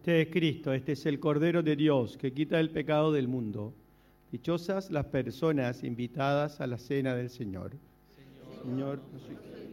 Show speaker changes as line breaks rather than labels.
Este es Cristo, este es el Cordero de Dios que quita el pecado del mundo. Dichosas las personas invitadas a la cena del Señor. Señor,